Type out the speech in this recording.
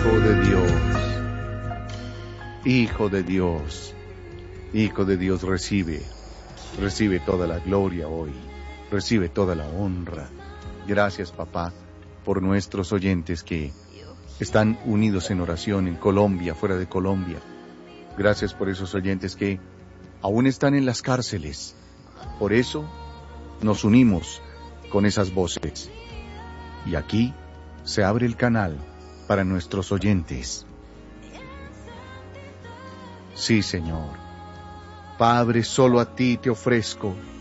Hijo de Dios, Hijo de Dios, Hijo de Dios, recibe toda la gloria hoy, recibe toda la honra. Gracias, papá, por nuestros oyentes que están unidos en oración en Colombia, fuera de Colombia. Gracias por esos oyentes que aún están en las cárceles. Por eso nos unimos con esas voces. Y aquí se abre el canal para nuestros oyentes. Sí, Señor. Padre, solo a ti te ofrezco